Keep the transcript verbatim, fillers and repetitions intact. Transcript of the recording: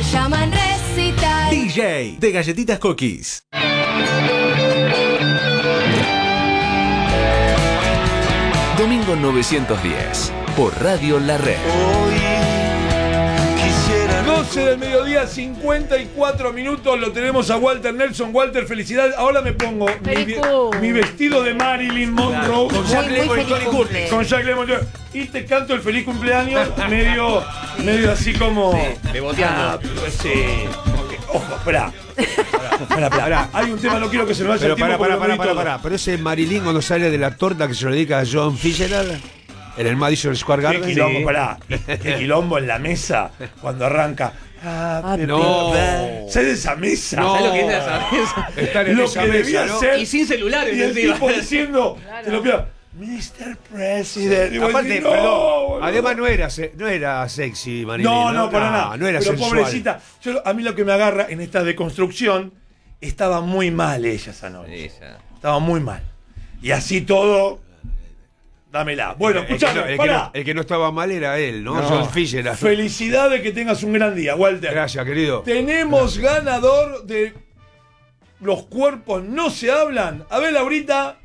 llaman recital. D J de Galletitas Cookies. Domingo novecientos diez por Radio La Red. doce del mediodía, cincuenta y cuatro minutos. Lo tenemos a Walter Nelson. Walter, felicidades. Ahora me pongo mi, mi vestido de Marilyn Monroe con Jack Lemmon y Tony Curtis. Con Jack Lemmon y te canto el feliz cumpleaños medio, medio así como. Sí, beboteando. Ah, pero sí. Okay. Ojo, espera. Espera, espera. Hay un tema, no quiero que se me vaya Pero el tiempo. para, para, porque lo para, vi para, todo. para. Pero ese Marilyn cuando sale de la torta que se lo dedica a John Fitzgerald en el Madison Square Garden. Qué quilombo, Sí. pará. Qué quilombo en la mesa cuando arranca. Ah, no. ¿Sabes de esa mesa? No. ¿Sabes lo que es esa mesa? Estar en Lo esa que mesa, debía ¿no? ser. Y sin celulares Y el encima. tipo diciendo, te lo pido, mister President. Y vos Aparte, decís, no, perdón, boludo. además no era, se- no era sexy, Marilyn. No, no, para nada. No era Pero sensual. pobrecita, yo, a mí lo que me agarra en esta deconstrucción, estaba muy mal ella esa noche. Sí, ya. Estaba muy mal. Y así todo, dámela. Bueno, El que escuchame, no- el que pará. no- el que no estaba mal era él, ¿no? No. John Fitzgerald. Felicidades, que tengas un gran día, Walter. Gracias, querido. Tenemos ganador de Los Cuerpos No Se Hablan. A ver, Laurita.